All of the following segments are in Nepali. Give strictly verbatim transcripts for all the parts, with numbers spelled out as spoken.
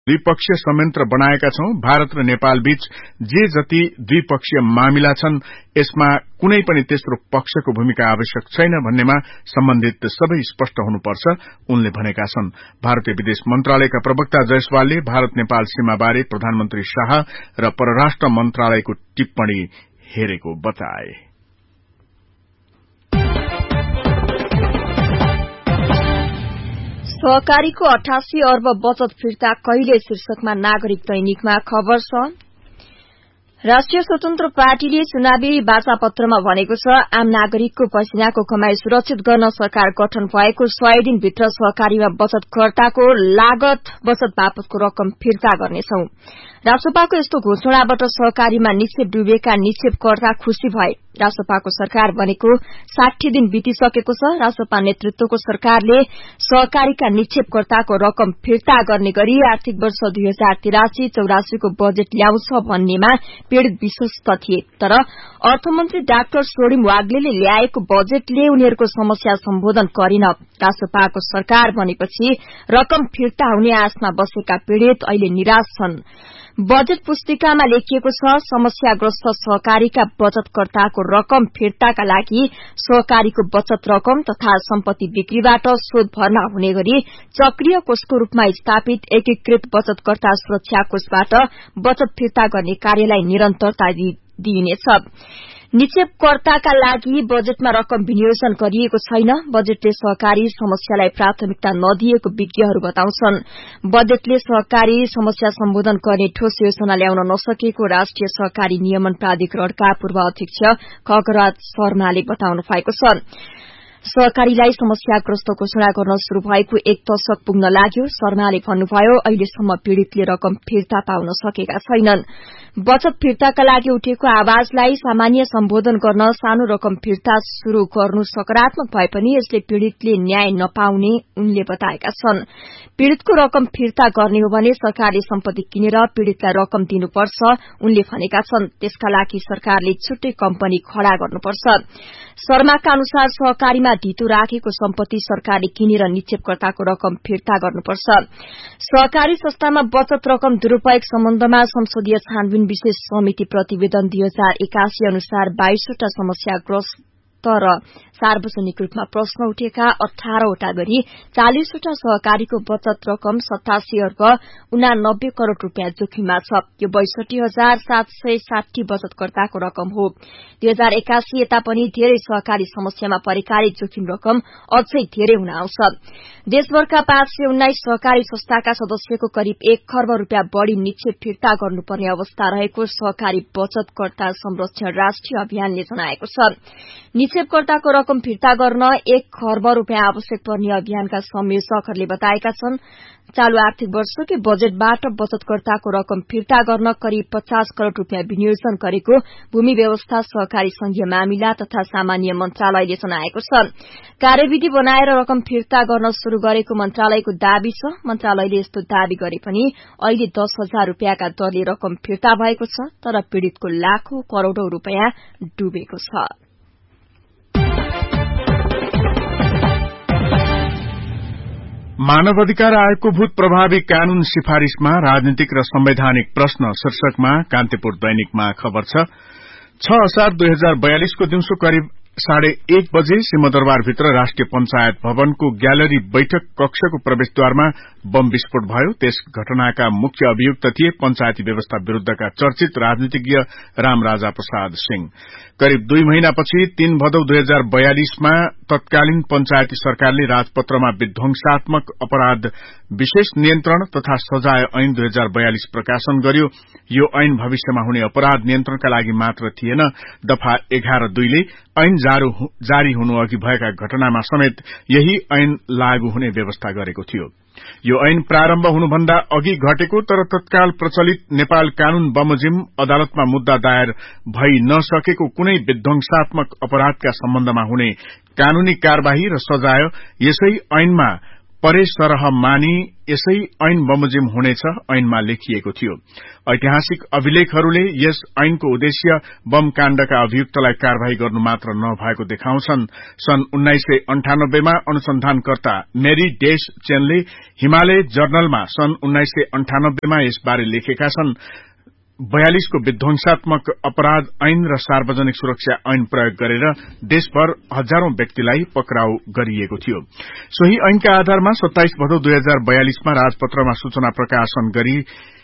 द्विपक्षीय संयन्त्र बनाएका छौं। भारत र नेपाल बीच जे जति द्विपक्षीय मामिला छन् यसमा कुनै पनि तेस्रो पक्षको भूमिका आवश्यक छैन भन्नेमा सम्बन्धित सबै स्पष्ट हुनुपर्छ उनले भनेका छन्। भारतीय विदेश मन्त्रालयका प्रवक्ता जयसवालले भारत नेपाल सीमाबारे प्रधानमन्त्री शाह र परराष्ट्र मन्त्रालयको टिप्पणी हेरेको बताए। सहकारीको अठासी अर्ब बचत फिर्ता कहिले शीर्षकमा नागरिक दैनिकमा खबर छ। राष्ट्रिय स्वतन्त्र पार्टीले चुनावी वाचापत्रमा भनेको छ आम नागरिकको पसिनाको कमाई सुरक्षित गर्न सरकार गठन भएको सय दिनभित्र सहकारीमा बचतकर्ताको लागत बचत बापतको रकम फिर्ता गर्नेछौ। रासोपाको यस्तो घोषणाबाट सहकारीमा निक्षेप डुबेका निक्षेपकर्ता खुशी भए। रासोपाको सरकार बनेको साठी दिन बितिसकेको छ। रासोपा नेतृत्वको सरकारले सहकारीका निक्षेपकर्ताको रकम फिर्ता गर्ने गरी आर्थिक वर्ष दुई हजार तिरासी चौरासी को बजेट ल्याउँछ भन्नेमा पीड़ित विश्वस्त थिए। तर अर्थमन्त्री डाक्टर सोडिम वाग्लेले ल्याएको बजेटले उनीहरूको समस्या सम्बोधन गरेन। रासोपाको सरकार बनेपछि रकम फिर्ता हुने आशमा बसेका पीड़ित अहिले निराश छन्। बजेट पुस्तिकामा लेखिएको छ समस्याग्रस्त सहकारीका बचतकर्ताको रकम फिर्ताका लागि सहकारीको बचत रकम तथा सम्पत्ति बिक्रीबाट शोध भर्ना हुने गरी चक्रीय कोषको रूपमा स्थापित एकीकृत बचतकर्ता सुरक्षा कोषबाट बचत फिर्ता गर्ने कार्यलाई निरन्तरता दिइनेछ। निक्षेपकर्ताका लागि बजेटमा रकम विनियोजन गरिएको छैन। बजेटले सहकारी समस्यालाई प्राथमिकता नदिएको विज्ञहरू बताउँछन्। बजेटले सहकारी समस्या सम्बोधन गर्ने ठोस योजना ल्याउन नसकेको राष्ट्रिय सहकारी नियमन प्राधिकरणका पूर्व अध्यक्ष खगराज शर्माले बताउनु भएको छ। सहकारीलाई समस्याग्रस्त घोषणा गर्न शुरू भएको एक दशक पुग्न लाग्यो। शर्माले भन्नुभयो अहिलेसम्म पीड़ितले रकम फिर्ता पाउन सकेका छैनन्। बचत फिर्ताका लागि उठेको आवाजलाई सामान्य सम्बोधन गर्न सानो रकम फिर्ता शुरू गर्नु सकारात्मक भए पनि यसले पीड़ितले न्याय नपाउने उनले बताएका छन्। पीड़ितको रकम फिर्ता गर्ने हो भने सरकारले सम्पत्ति किनेर पीड़ितलाई रकम दिनुपर्छ उनले भनेका छन्। त्यसका लागि सरकारले छुट्टै कम्पनी खड़ा गर्नुपर्छ। शर्माका अनुसार सहकारीमा ढितो राखेको सम्पत्ति सरकारले किनेर निक्षेपकर्ताको रकम फिर्ता गर्नुपर्छ। सहकारी संस्थामा बचत रकम दुरूपयोग सम्बन्धमा संसदीय छानबिन विशेष समिति प्रतिवेदन दुई हजार एकासी अनुसार बाइसवटा समस्याग्रस्त तर सार्वजनिक रूपमा प्रश्न उठेका अठारवटा गरी चालिसवटा सहकारीको बचत रकम सतासी अर्ब उनानब्बे करोड़ रूपियाँ जोखिममा छ। यो बैसठी हजार सात सय साठी बचतकर्ताको रकम हो। दुई हजार एकासी यता पनि धेरै सहकारी समस्यामा परेकाले जोखिम रकम अझै धेरै हुन आउँछ। देशभरका पाँच सय उन्नाइस सहकारी संस्थाका सदस्यको करिब एक खर्ब रूपियाँ बढ़ी निक्षेप फिर्ता गर्नुपर्ने अवस्था रहेको सहकारी बचतकर्ता संरक्षण राष्ट्रिय अभियानले जनाएको छ। निक्षेपकर्ताको रकम फिर्ता गर्न एक खर्ब रूपियाँ आवश्यक पर्ने अभियानका संयोजकहरूले बताएका छन्। चालू आर्थिक वर्षकै बजेटबाट बचतकर्ताको रकम फिर्ता गर्न करिब पचास करोड़ रूपियाँ विनियोजन गरेको भूमि व्यवस्था सहकारी संघीय मामिला तथा सामान्य मन्त्रालयले जनाएको छ। कार्यविधि बनाएर रकम फिर्ता गर्न शुरू गरेको मन्त्रालयको दावी छ। मन्त्रालयले यस्तो दावी गरे पनि अहिले दस हजार रूपियाँका दरले रकम फिर्ता भएको छ तर पीड़ितको लाखौं करोड़ौं रूपियाँ डुबेको छ। मानव अधिकार आयोगको भूत प्रभावी कानून सिफारिशमा राजनीतिक र संवैधानिक प्रश्न शीर्षकमा कान्तिपुर दैनिकमा खबर छ। छ असार दुई हजार बयालिस को दिउँसो करिब साढे एक बजे सिंहदरबारभित्र राष्ट्रिय पञ्चायत भवनको ग्यालरी बैठक कक्षको प्रवेशद्वारमा बम विस्फोट भयो। त्यस घटनाका मुख्य अभियुक्त थिए पञ्चायती व्यवस्था विरूद्धका चर्चित राजनीतिज्ञ रामराजा प्रसाद सिंह। करिब दुई महिनापछि तीन भदौ दुई हजार बयालिसमा तत्कालीन पञ्चायती सरकारले राजपत्रमा विध्वंसात्मक अपराध विशेष नियन्त्रण तथा सजाय ऐन दुई हजार बयालिस प्रकाशन गर्यो। यो ऐन भविष्यमा हुने अपराध नियन्त्रणका लागि मात्र थिएन। दफा एघार दुईले ऐन जारी हुनु अघि भएका घटनामा समेत यही ऐन लागू हुने व्यवस्था गरेको थियो। यो ऐन प्रारम्भ हुनुभन्दा अघि घटेको तर तत्काल प्रचलित नेपाल कानून बमोजिम अदालतमा मुद्दा दायर भई नसकेको कुनै विध्वंसात्मक अपराधका सम्बन्धमा हुने कानूनी कार्यवाही र सजाय यसै ऐनमा परे सरह मानी यसै ऐन बमोजिम हुनेछ ऐनमा लेखिएको थियो। ऐतिहासिक अभिलेखहरूले यस ऐनको उद्देश्य बम काण्डका अभियुक्तलाई कार्यवाही गर्नु मात्र नभएको देखाउँछन्। सन् उन्नाइस सय अन्ठानब्बेमा अनुसन्धानकर्ता मेरी डेस चेनले हिमालय जर्नलमा सन् उन्नाइस सय अन्ठानब्बेमा यसबारे लेखेका छन्। बयालीस को विध्वंसात्मक अपराध ऐन र सार्वजनिक सुरक्षा ऐन प्रयोग गरेर देशभर हजारौं व्यक्तिलाई पक्राउ गरिएको थियो। सोही ऐनका आधारमा सत्ताइस भदौ दुई हजार बयालीसमा राजपत्रमा सूचना प्रकाशन गरी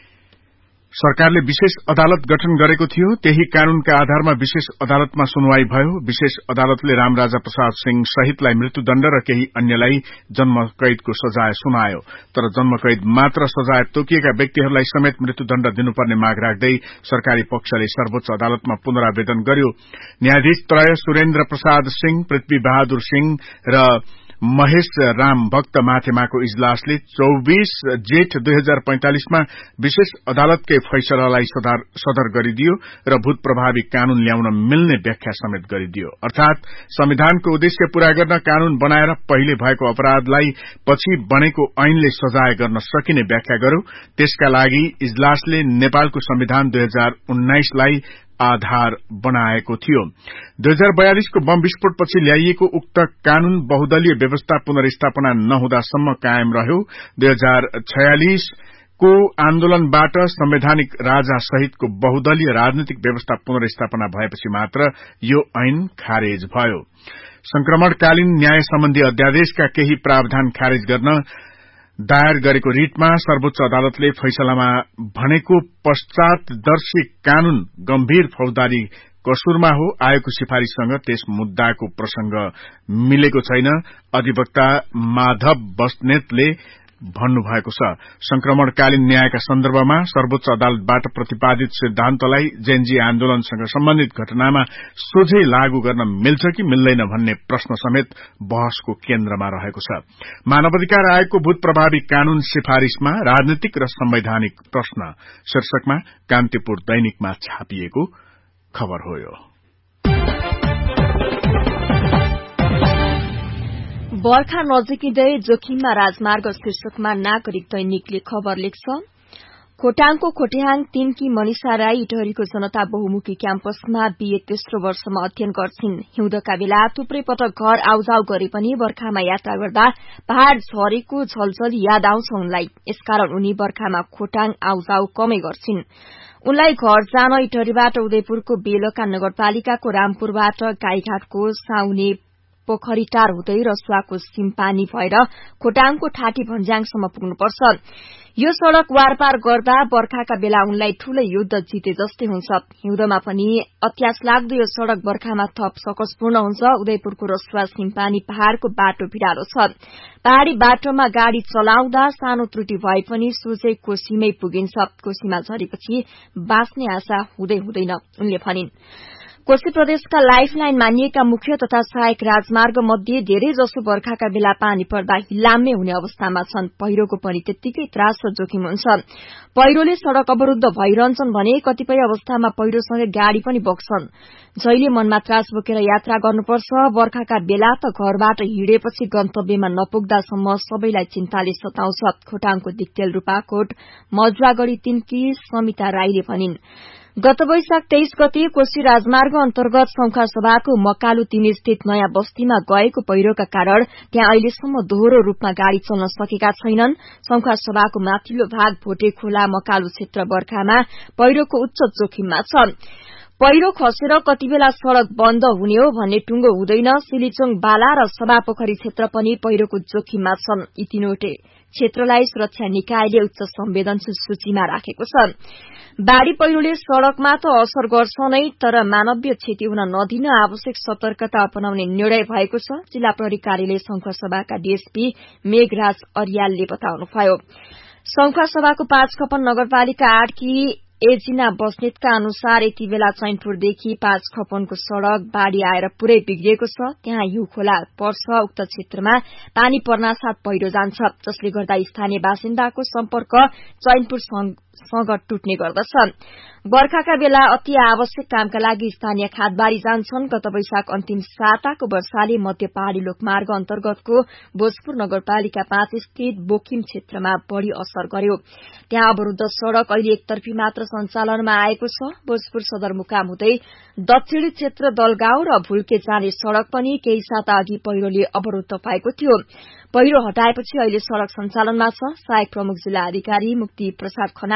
सरकारले विशेष अदालत गठन गरेको थियो। त्यही कानूनका आधारमा विशेष अदालतमा सुनवाई भयो। विशेष अदालतले रामराजा प्रसाद सिंह सहितलाई मृत्युदण्ड र केही अन्यलाई जन्मकैदको सजाय सुनायो। तर जन्मकैद मात्र सजाय तोकिएका व्यक्तिहरूलाई समेत मृत्युदण्ड दिनुपर्ने माग राख्दै सरकारी पक्षले सर्वोच्च अदालतमा पुनरावेदन गर्यो। न्यायाधीश त्रय सुरेन्द्र प्रसाद सिंह, पृथ्वी बहादुर सिंह र महेश राम भक्त माथेमाको इजलासले चौबीस जेठ दुई हजार पैंतालिसमा विशेष अदालतकै फैसलालाई सदर गरिदियो र भूत प्रभावी कानून ल्याउन मिल्ने व्याख्या समेत गरिदियो। अर्थात संविधानको उद्देश्य पूरा गर्न कानून बनाएर पहिले भएको अपराधलाई पछि बनेको ऐनले सजाय गर्न सकिने व्याख्या गर्यो। त्यसका लागि इजलासले नेपालको संविधान दुई हजार उन्नाइसलाई आधार बनाएको थियो। दुई हजार बयालीसको बम विस्फोटपछि ल्याइएको उक्त कानून बहुदलीय व्यवस्था पुनर्स्थापना नहुँदासम्म कायम रह्यो। दुई हजार छयालिसको आन्दोलनबाट संवैधानिक राजा सहितको बहुदलीय राजनीतिक व्यवस्था पुनर्स्थापना भएपछि मात्र यो ऐन खारेज भयो। संक्रमणकालीन न्याय सम्बन्धी अध्यादेशका केही प्रावधान खारेज गर्न दायर गरेको रिटमा सर्वोच्च अदालतले फैसलामा भनेको पश्चातदर्शी कानून गम्भीर फौजदारी कसुरमा हो, आयोगको सिफारिशसँग त्यस मुद्दाको प्रसंग मिलेको छैन। अधिवक्ता माधव बस्नेतले भन्नुभएको छ। संक्रमणकालीन न्यायका सन्दर्भमा सर्वोच्च अदालतबाट प्रतिपादित सिद्धान्तलाई जेएनजी आन्दोलनसँग सम्बन्धित घटनामा सोझै लागू गर्न मिल्छ कि मिल्दैन भन्ने प्रश्न समेत बहसको केन्द्रमा रहेको छ। मानवाधिकार आयोगको भूत प्रभावी कानून सिफारिशमा राजनीतिक र संवैधानिक प्रश्न शीर्षकमा कान्तिपुर दैनिकमा छापिएको खबर हो। यो बर्खा नजिकिँदै जोखिममा राजमार्ग शीर्षकमा नागरिक दैनिकले खबर लेख्छ। खोटाङको खोटेहाङ तीनकी मनिषा राई इटहरीको जनता बहुमुखी क्याम्पसमा बीए तेस्रो वर्षमा अध्ययन गर्छिन्। हिउँदका बेला थुप्रै पटक घर आउजाउ गरे पनि बर्खामा यात्रा गर्दा पहाड़ झरेको झलझली याद आउँछ उनलाई। यसकारण उनी बर्खामा खोटाङ आउजाउ कमै गर्छिन्। उनलाई घर जान इटहरीबाट उदयपुरको बेलका नगरपालिकाको रामपुरबाट गाईघाटको साउने पोखरीटार हुँदै रसुवाको सिमपानी भएर खोटाङको ठाटी भन्ज्याङसम्म पुग्नुपर्छ। यो सड़क वारपार गर्दा बर्खाका बेला उनलाई ठूलै युद्ध जिते जस्तै हुन्छ। हिउँदमा पनि अत्यास लाग्दो यो सड़क बर्खामा थप सकसपूर्ण हुन्छ। उदयपुरको रसुवा सिमपानी पहाड़को बाटो भिरालो छ। पहाड़ी बाटोमा गाड़ी चलाउँदा सानो त्रुटि भए पनि सोझै कोशीमै पुगिन्छ। कोशीमा झरेपछि बाँच्ने आशा हुँदै हुँदैन उनले भनिन्। कोशी प्रदेशका लाइफलाइन मानिएका मुख्य तथा सहायक राजमार्ग मध्ये धेरै जसो बर्खाका बेला पानी पर्दा हिल्लाम्मे हुने अवस्थामा छन्। पहिरोको पनि त्यत्तिकै त्रास र जोखिम हुन्छ। पहिरोले सड़क अवरूद्ध भइरहन्छन् भने कतिपय अवस्थामा पहिरोसँगै गाड़ी पनि बग्छन्। जहिले मनमा त्रास बोकेर यात्रा गर्नुपर्छ। बर्खाका बेला त घरबाट हिँडेपछि गन्तव्यमा नपुग्दासम्म सबैलाई चिन्ताले सताउँछ। खोटाङको दिक्तेल रूपाकोट मजुवागढ़ी तिनकी समिता राईले भनिन्। गत वैशाख तेइस गते कोशी राजमार्ग अन्तर्गत सौखा सभाको मकालु तीन स्थित नयाँ बस्तीमा गएको पहिरोका कारण त्यहाँ अहिलेसम्म दोहोरो रूपमा गाड़ी चल्न सकेका छैनन्। सौखा सभाको माथिल्लो भाग भोटे खोला मकालु क्षेत्र बर्खामा पहिरोको उच्च जोखिममा छ। पहिरो खसेर कति बेला सड़क बन्द हुने हो भन्ने टुंगो हुँदैन। सिलिचोङ बाला र सभापोखरी क्षेत्र पनि पहिरोको जोखिममा छन्। यी तीनवटै क्षेत्रलाई सुरक्षा निकायले उच्च संवेदनशील सूचीमा राखेको छ। बाढ़ी पहिरोले सड़कमा त असर गर्छ नै, तर मानवीय क्षति हुन नदिन आवश्यक सतर्कता अपनाउने निर्णय भएको छ। जिल्ला प्रहरी कार्यालय शंखसभाका डीएसपी मेघराज अरियालले बताउनुभयो। शंखसभाको पाँच खपन नगरपालिका आठ की एजिना बस्नेतका अनुसार यति बेला चैनपुरदेखि पाँच खपनको सड़क बाढ़ी आएर पुरै बिग्रिएको छ। त्यहाँ हिउँ खोला पर्छ। उक्त क्षेत्रमा पानी पर्नासाथ पहिरो जान्छ, जसले गर्दा स्थानीय बासिन्दाको सम्पर्क चैनपुरसँग टुट्ने गर्दछ। बर्खाका बेला अति आवश्यक कामका लागि स्थानीय खादबारी जान्छन्। गत वैशाख अन्तिम साताको वर्षाले मध्य पहाड़ी लोकमार्ग अन्तर्गतको भोजपुर नगरपालिका पाँच स्थित बोकिम क्षेत्रमा बढ़ी असर गर्यो। त्यहाँ अवरूद्ध सड़क अहिले एकतर्फी मात्र सञ्चालनमा आएको छ। भोजपुर सदरमुकाम हुँदै दक्षिणी क्षेत्र दलगाउँ र भुल्के जाने सड़क पनि केही साता अघि पहिरोले अवरूद्ध भएको थियो। पहिरो हटाएपछि अहिले सड़क सञ्चालनमा छ। सहायक प्रमुख जिल्ला अधिकारी मुक्ति प्रसाद खनाल